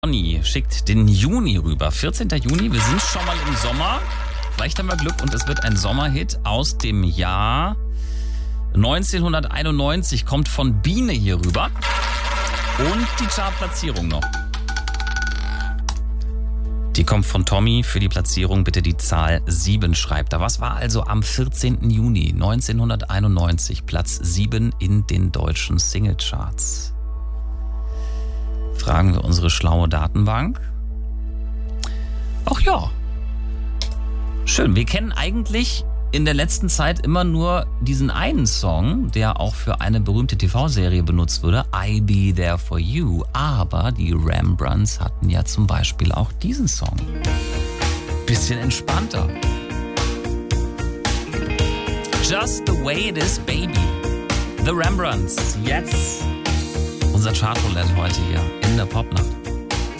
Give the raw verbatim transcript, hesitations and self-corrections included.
Conny schickt den Juni rüber. vierzehnter Juni, wir sind schon mal im Sommer. Vielleicht haben wir Glück und es wird ein Sommerhit aus dem Jahr neunzehnhunderteinundneunzig. Kommt von Biene hier rüber. Und die Chartplatzierung noch. Die kommt von Tommy. Für die Platzierung bitte die Zahl sieben schreibt. Da was war also am vierzehnten Juni neunzehnhunderteinundneunzig Platz sieben in den deutschen Singlecharts? Fragen wir unsere schlaue Datenbank. Ach ja. Schön. Wir kennen eigentlich in der letzten Zeit immer nur diesen einen Song, der auch für eine berühmte T V-Serie benutzt wurde, I'll Be There For You. Aber die Rembrandts hatten ja zum Beispiel auch diesen Song. Bisschen entspannter. Just the way it is, baby. The Rembrandts. Jetzt unser Chartroulette heute hier in der Popnacht.